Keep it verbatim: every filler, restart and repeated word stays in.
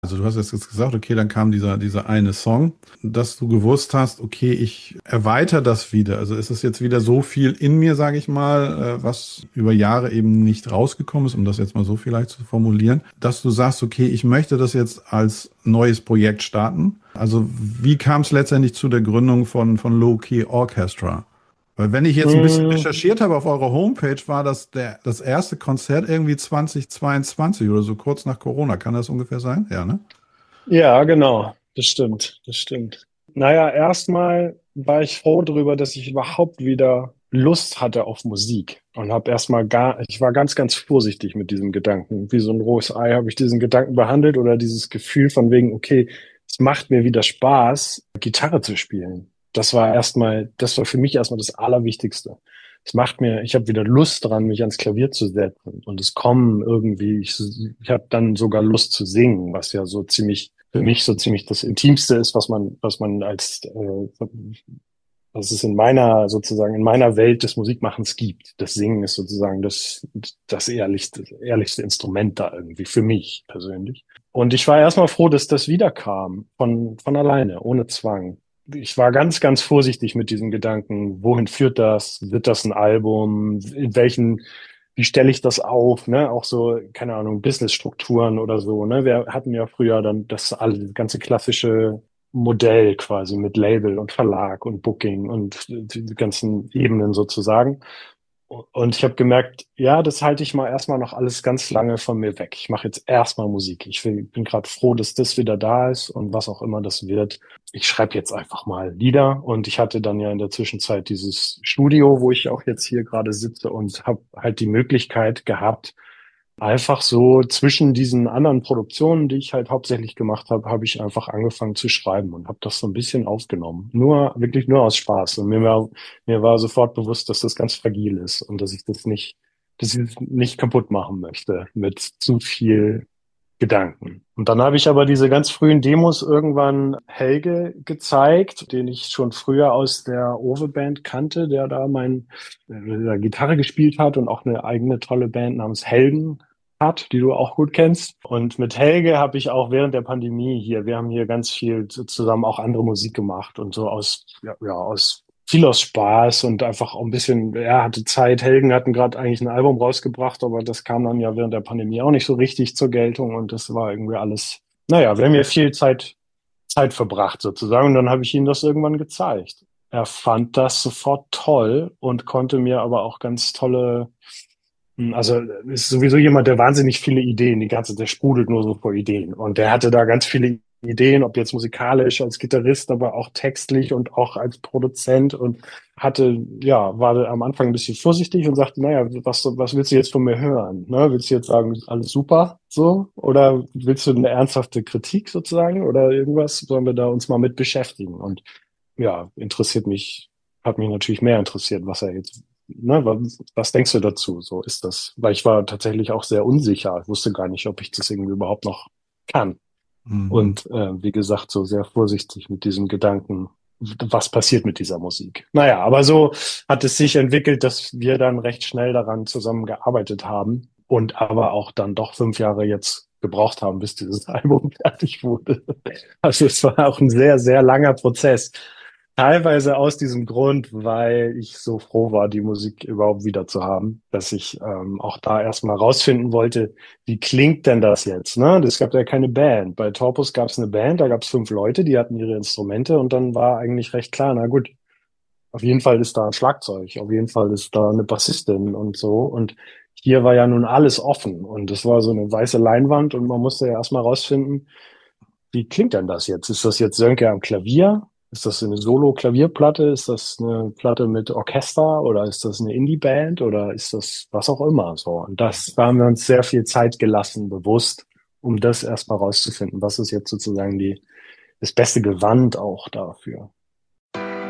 Also du hast jetzt gesagt, okay, dann kam dieser, dieser eine Song, dass du gewusst hast, okay, ich erweitere das wieder. Also ist es jetzt wieder so viel in mir, sage ich mal, äh, was über Jahre eben nicht rausgekommen ist, um das jetzt mal so vielleicht zu formulieren, dass du sagst, okay, ich möchte das jetzt als neues Projekt starten. Also wie kam es letztendlich zu der Gründung von, von Low Key Orchestra? Weil wenn ich jetzt ein bisschen Mm, recherchiert habe auf eurer Homepage, war das der, das erste Konzert irgendwie zwanzig zweiundzwanzig oder so kurz nach Corona. Kann das ungefähr sein? Ja, ne? ja, genau. Das stimmt. Das stimmt. Naja, erstmal war ich froh darüber, dass ich überhaupt wieder Lust hatte auf Musik und habe erstmal gar, ich war ganz, ganz vorsichtig mit diesem Gedanken. Wie so ein rohes Ei habe ich diesen Gedanken behandelt oder dieses Gefühl von wegen, okay, es macht mir wieder Spaß, Gitarre zu spielen. Das war erstmal, das war für mich erstmal das Allerwichtigste. Es macht mir, ich habe wieder Lust dran, mich ans Klavier zu setzen und es kommen irgendwie, ich, ich habe dann sogar Lust zu singen, was ja so ziemlich für mich so ziemlich das Intimste ist, was man, was man als, äh, was es in meiner, sozusagen, in meiner Welt des Musikmachens gibt. Das Singen ist sozusagen das, das ehrlichste, ehrlichste Instrument da irgendwie, für mich persönlich. Und ich war erstmal froh, dass das wiederkam, von, von alleine, ohne Zwang. Ich war ganz, ganz vorsichtig mit diesem Gedanken, wohin führt das? Wird das ein Album? In welchen, wie stelle ich das auf? Ne? Auch so, keine Ahnung, Businessstrukturen oder so. Ne? Wir hatten ja früher dann das alle, das ganze klassische Modell quasi mit Label und Verlag und Booking und die ganzen Ebenen sozusagen. Und ich habe gemerkt, ja, das halte ich mal erstmal noch alles ganz lange von mir weg. Ich mache jetzt erstmal Musik. Ich will, bin gerade froh, dass das wieder da ist und was auch immer das wird. Ich schreibe jetzt einfach mal Lieder und ich hatte dann ja in der Zwischenzeit dieses Studio, wo ich auch jetzt hier gerade sitze und habe halt die Möglichkeit gehabt, einfach so zwischen diesen anderen Produktionen, die ich halt hauptsächlich gemacht habe, habe ich einfach angefangen zu schreiben und habe das so ein bisschen aufgenommen. Nur, wirklich nur aus Spaß. Und mir war, mir war sofort bewusst, dass das ganz fragil ist und dass ich das nicht, dass ich das nicht kaputt machen möchte mit zu viel Gedanken. Und dann habe ich aber diese ganz frühen Demos irgendwann Helge gezeigt, den ich schon früher aus der Owe-Band kannte, der da mein, der Gitarre gespielt hat und auch eine eigene tolle Band namens Helden hat, die du auch gut kennst. Und mit Helge habe ich auch während der Pandemie hier, wir haben hier ganz viel zusammen auch andere Musik gemacht und so aus, ja, ja aus viel aus Spaß und einfach auch ein bisschen, er hatte Zeit. Helgen hatten gerade eigentlich ein Album rausgebracht, aber das kam dann ja während der Pandemie auch nicht so richtig zur Geltung und das war irgendwie alles, naja, wir haben ja viel Zeit, Zeit verbracht sozusagen und dann habe ich ihm das irgendwann gezeigt. Er fand das sofort toll und konnte mir aber auch ganz tolle, also ist sowieso jemand, der wahnsinnig viele Ideen, die ganze, der sprudelt nur so vor Ideen und der hatte da ganz viele Ideen, ob jetzt musikalisch als Gitarrist, aber auch textlich und auch als Produzent und hatte, ja, war am Anfang ein bisschen vorsichtig und sagte, naja, was, was willst du jetzt von mir hören? Ne? Willst du jetzt sagen, alles super, so? Oder willst du eine ernsthafte Kritik sozusagen oder irgendwas? Sollen wir da uns mal mit beschäftigen? Und ja, interessiert mich, hat mich natürlich mehr interessiert, was er jetzt, ne, was, was denkst du dazu? So ist das, weil ich war tatsächlich auch sehr unsicher. Ich wusste gar nicht, ob ich das irgendwie überhaupt noch kann. Mhm. Und äh, wie gesagt, so sehr vorsichtig mit diesem Gedanken, was passiert mit dieser Musik. Naja, aber so hat es sich entwickelt, dass wir dann recht schnell daran zusammengearbeitet haben und aber auch dann doch fünf Jahre jetzt gebraucht haben, bis dieses Album fertig wurde. Also es war auch ein sehr, sehr langer Prozess. Teilweise aus diesem Grund, weil ich so froh war, die Musik überhaupt wieder zu haben, dass ich ähm, auch da erstmal rausfinden wollte, wie klingt denn das jetzt? Ne? Es gab ja keine Band. Bei Torpus gab es eine Band, da gab es fünf Leute, die hatten ihre Instrumente und dann war eigentlich recht klar, na gut, auf jeden Fall ist da ein Schlagzeug, auf jeden Fall ist da eine Bassistin und so. Und hier war ja nun alles offen und es war so eine weiße Leinwand und man musste ja erstmal rausfinden, wie klingt denn das jetzt? Ist das jetzt Sönke am Klavier? Ist das eine Solo-Klavierplatte? Ist das eine Platte mit Orchester oder ist das eine Indie-Band oder ist das was auch immer so? Und das, da haben wir uns sehr viel Zeit gelassen, bewusst, um das erstmal rauszufinden. Was ist jetzt sozusagen die, das beste Gewand auch dafür?